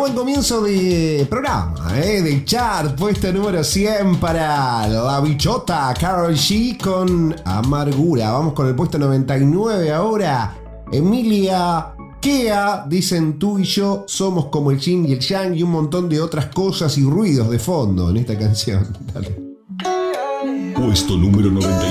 buen comienzo de programa, de chart, puesto número 100 para La Bichota, Karol G con Amargura. Vamos con el puesto 99 ahora. Emilia Kea, dicen Tú y yo somos como el yin y el yang, y un montón de otras cosas y ruidos de fondo en esta canción. Dale. Puesto número 99.